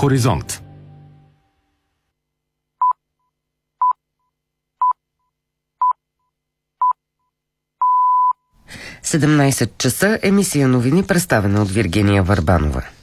Хоризонт. – 17 часа, емисия новини, представена от Виргиния Върбанова.